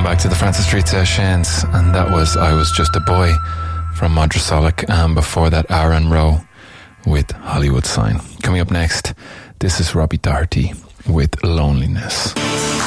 back to the Francis Street Sessions, and that was I Was Just a Boy from Modrasolic, and before that Aaron Rowe with Hollywood Sign. Coming up next, this is Robbie Doherty with Loneliness.